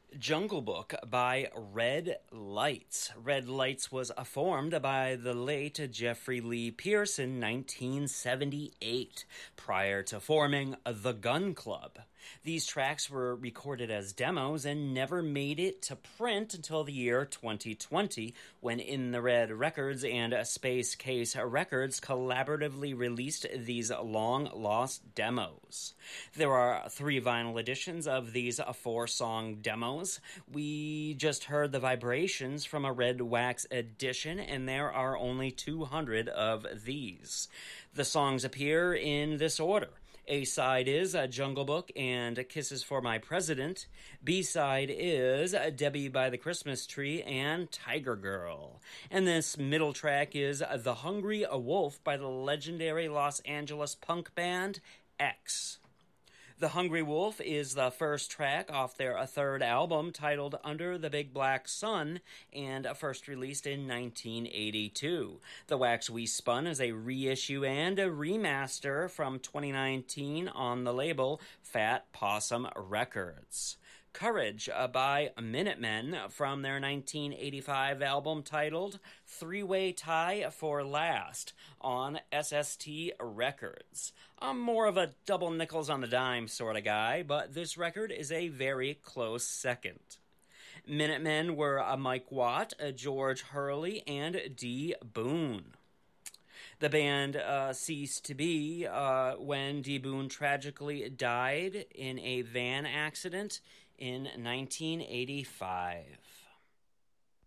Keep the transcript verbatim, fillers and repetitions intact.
Jungle Book by Red Lights. Red Lights was uh, formed by the late Jeffrey Lee Pierce in nineteen seventy-eight, prior to forming The Gun Club. These tracks were recorded as demos and never made it to print until the year twenty twenty, when In the Red Records and Space Case Records collaboratively released these long-lost demos. There are three vinyl editions of these four-song demos. We just heard the vibrations from a Red Wax edition, and there are only two hundred of these. The songs appear in this order. A-side is uh, Jungle Book and Kisses for My President. B-side is uh, Debbie by the Christmas Tree and Tiger Girl. And this middle track is uh, The Hungry Wolf by the legendary Los Angeles punk band X. The Hungry Wolf is the first track off their third album, titled Under the Big Black Sun, and first released in nineteen eighty-two. The Wax We Spun is a reissue and a remaster from twenty nineteen on the label Fat Possum Records. Courage uh, by Minutemen from their nineteen eighty-five album titled Three-Way Tie for Last on S S T Records. I'm more of a double nickels on the dime sort of guy, but this record is a very close second. Minutemen were a Mike Watt, a George Hurley, and D. Boone. The band uh, ceased to be uh, when D. Boone tragically died in a van accident in nineteen eighty-five.